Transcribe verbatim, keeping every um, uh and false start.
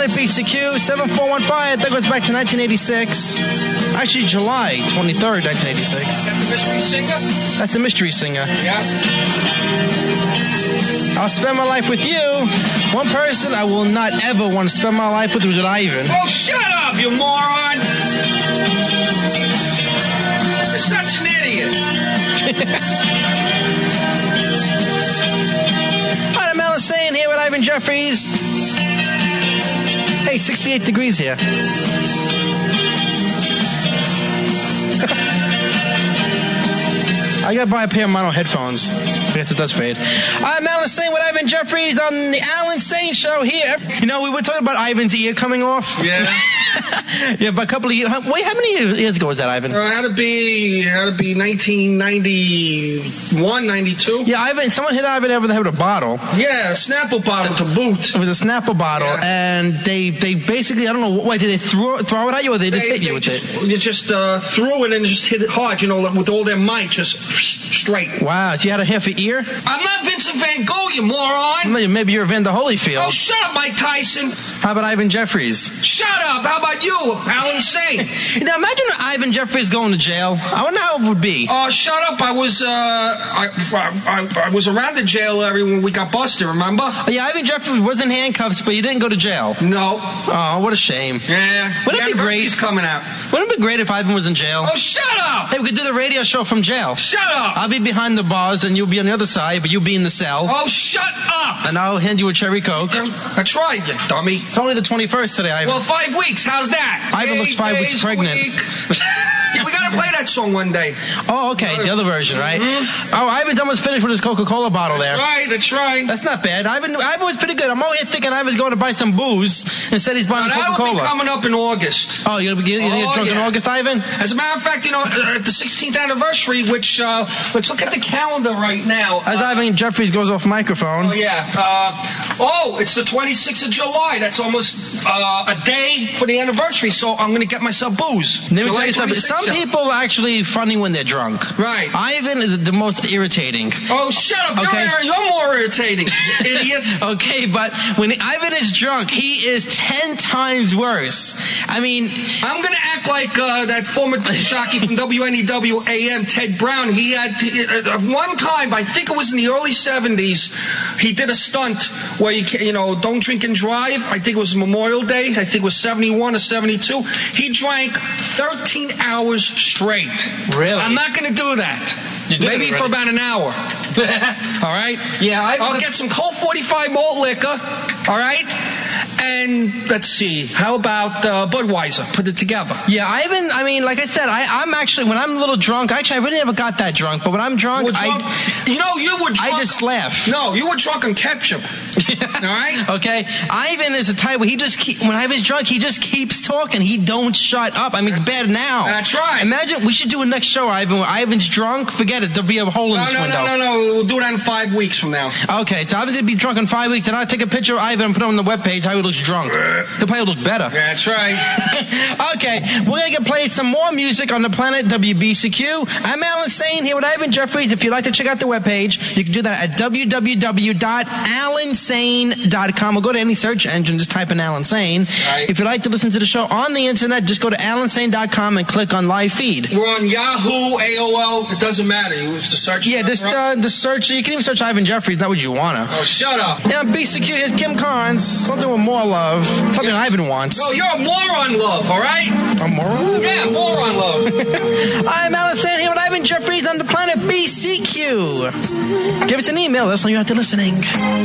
Planet B C Q, seven four one five. That goes back to nineteen eighty-six. Actually, July twenty-third, nineteen eighty-six. That's the mystery singer? That's the mystery singer. Yeah. I'll spend my life with you. One person I will not ever want to spend my life with was with Ivan. Oh, shut up, you moron! You're such an idiot. All right, I'm Alan Sane here with Ivan Jeffries. Hey, sixty-eight degrees here. I gotta buy a pair of mono headphones. I guess it does fade. I'm Alan Sane with Ivan Jeffries on the Alan Sane Show here. You know, we were talking about Ivan's ear coming off. Yeah. Yeah, but a couple of years. Wait, how many years ago was that, Ivan? Uh, it had to be, it had to be nineteen ninety-one, ninety-two. Yeah, Ivan. Someone hit Ivan over the head with a bottle. Yeah, a Snapple bottle to boot. It was a Snapple bottle, Yeah. and they they basically, I don't know, why did they throw, throw it at you, or they just They, hit you they with just, it? You just uh, threw it and just hit it hard, you know, with all their might, just straight. Wow, so you had a half an ear? I'm not Vincent Van Gogh, you moron. Maybe you're Evander Holyfield. Oh, shut up, Mike Tyson. How about Ivan Jeffries? Shut up. How about you, Alan Sane? Now imagine Ivan Jeffries going to jail. I wonder how it would be. Oh, shut up. I was, uh, I, I, I was around the jail area when we got busted, remember? Oh, yeah, Ivan Jeffries was in handcuffs, but he didn't go to jail. No. Oh, what a shame. Yeah. Wouldn't it be great? He's coming out. Wouldn't it be great if Ivan was in jail? Oh, shut up. Hey, we could do the radio show from jail. Shut up. I'll be behind the bars, and you'll be on the other side, but you'll be in the cell. Oh, shut up. And I'll hand you a cherry Coke. That's right, you dummy. It's only the twenty-first today, Ivan. Well, five weeks. How's that? Ivan looks five Eight weeks days a pregnant. week. Yeah, we gotta play that song one day. Oh, okay, the other version, right? Mm-hmm. Oh, Ivan's almost finished with his Coca-Cola bottle That's there. right, that's right. That's not bad. Ivan, Ivan was pretty good. I'm over here thinking Ivan's going to buy some booze. Instead, he's buying Now, that will be Coca-Cola. coming up in August. Oh, you're going to get, Oh, get drunk in yeah. August, Ivan? As a matter of fact, you know, uh, the sixteenth anniversary, which, uh, let's look at the calendar right now. As Uh, Ivan Jeffries goes off microphone. Oh, yeah. Uh, oh, it's the twenty-sixth of July. That's almost uh, a day for the anniversary, so I'm going to get myself booze. Let me July tell you something. twenty-sixth Some show. people are actually funny when they're drunk. Right. Ivan is the most irritating. Oh, shut up. Okay. You're, you're more irritating, you idiot. Okay, but when Ivan is drunk, he is ten times worse. I mean, I'm going to act like uh, that former jockey from W N E W A M, Ted Brown. He had, uh, one time, I think it was in the early seventies, he did a stunt where, you, can, you know, don't drink and drive. I think it was Memorial Day. I think it was seventy-one or seventy-two. He drank thirteen hours straight. Really? I'm not going to do that. You did Maybe it for already. about an hour. All right? Yeah, I- I'll get some Colt forty-five malt liquor. All right? And let's see. How about uh, Budweiser? Put it together. yeah, Ivan, I mean, like I said, I, I'm actually, when I'm a little drunk, actually, I really never got that drunk, but when I'm drunk, You were drunk- I, you know, you were drunk. I just laugh. No, you were drunk on ketchup. All right? Okay, Ivan is a type where he just keep, when Ivan's drunk, he just keeps talking. He don't shut up. I mean, it's bad now. That's right. Imagine we should do a next show, Ivan, where Ivan's drunk. Forget it. There'll be a hole in No, this no, window. no, no, no. We'll do that in five weeks from now. Okay, so Ivan's gonna be drunk in five weeks, and I'll take a picture of Ivan and put it on the webpage how he looks drunk. He'll probably look better. That's right. Okay, we're gonna get played some more music on the planet W B C Q. I'm Alan Sane here with Ivan Jeffries. If you'd like to check out the webpage, you can do that at w w w dot alan sane dot com or go to any search engine, just type in Alan Sane. Right. If you'd like to listen to the show on the internet, just go to alan sane dot com and click on live feed. We're on Yahoo, A O L. It doesn't matter. You have to search. Yeah, just uh, the search. You can even search Ivan Jeffries. Not what you wanna. Oh, shut up. Yeah, B C Q. Here's Kim Carnes. Something with more love. Something Ivan wants. No, you're a moron, love. All right? A moron? Yeah, moron, love. I'm Alan Sane here with Ivan Jeffries on the planet B C Q. Give us an email. Let us know you're out there listening.